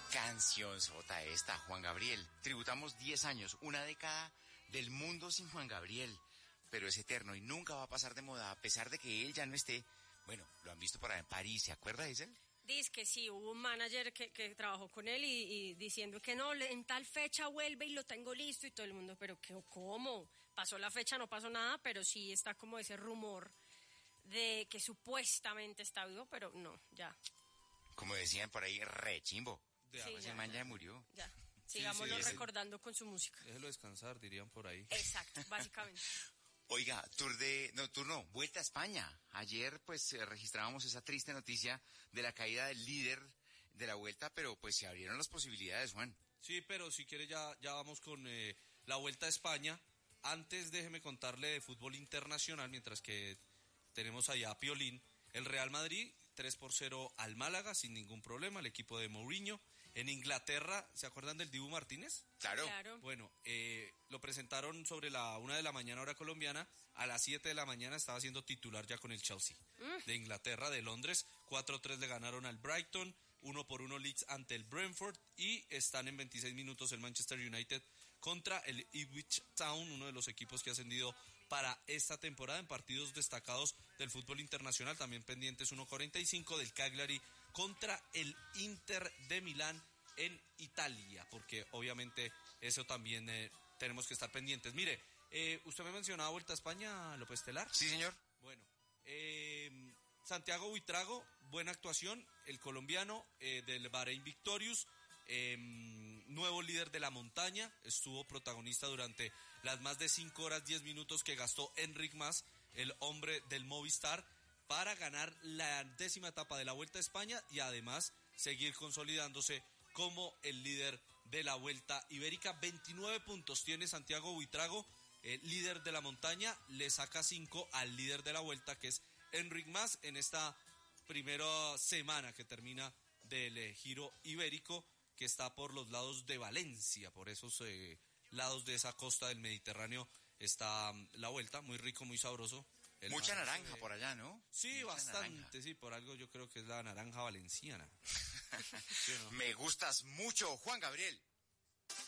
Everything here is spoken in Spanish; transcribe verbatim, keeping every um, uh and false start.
Cancionzota esta, Juan Gabriel. Tributamos diez años, una década del mundo sin Juan Gabriel. Pero es eterno y nunca va a pasar de moda, a pesar de que él ya no esté. Bueno, lo han visto por ahí en París, ¿se acuerda de él? Dice que sí, hubo un manager que, que trabajó con él y, y diciendo que no, en tal fecha vuelve y lo tengo listo y todo el mundo, pero ¿qué, ¿cómo? Pasó la fecha, no pasó nada, pero sí está como ese rumor de que supuestamente está vivo, pero no, ya. Como decían por ahí, re chimbo. Sí, ese ya, man ya, ya murió. Ya, sigámoslo sí, sí, recordando con su música. Déjelo descansar, dirían por ahí. Exacto, básicamente. Oiga, tour de, no, tour no, Vuelta a España. Ayer pues eh, registrábamos esa triste noticia de la caída del líder de la Vuelta, pero pues se abrieron las posibilidades, Juan. Sí, pero si quiere ya, ya vamos con eh, la Vuelta a España. Antes déjeme contarle de fútbol internacional, mientras que tenemos allá a Piolín. El Real Madrid, tres por cero al Málaga, sin ningún problema, el equipo de Mourinho. En Inglaterra, ¿se acuerdan del Dibu Martínez? Claro. Claro. Bueno, eh, lo presentaron sobre la una de la mañana hora colombiana. A las siete de la mañana estaba siendo titular ya con el Chelsea. Mm. De Inglaterra, de Londres. cuatro tres le ganaron al Brighton. Uno por uno Leeds ante el Brentford. Y están en veintiséis minutos el Manchester United contra el Ipswich Town, uno de los equipos que ha ascendido para esta temporada en partidos destacados del fútbol internacional. También pendientes uno cuarenta y cinco del Cagliari contra el Inter de Milán en Italia, porque obviamente eso también eh, tenemos que estar pendientes. Mire, eh, usted me mencionaba Vuelta a España, López Telar. Sí, señor. Bueno, eh, Santiago Buitrago, buena actuación, el colombiano eh, del Bahrein Victorious. Eh, nuevo líder de la montaña, estuvo protagonista durante las más de cinco horas diez minutos que gastó Enric Mas, el hombre del Movistar, para ganar la décima etapa de la Vuelta a España y además seguir consolidándose como el líder de la Vuelta Ibérica. veintinueve puntos tiene Santiago Buitrago, eh, líder de la montaña, le saca cinco al líder de la Vuelta, que es Enric Mas, en esta primera semana que termina del eh, Giro Ibérico, que está por los lados de Valencia, por esos eh, lados de esa costa del Mediterráneo está um, la Vuelta, muy rico, muy sabroso. El Mucha mar, naranja eh, por allá, ¿no? Sí, Mucha bastante, naranja. sí, por algo yo creo que es la naranja valenciana. ¿Sí, no? Me gustas mucho, Juan Gabriel.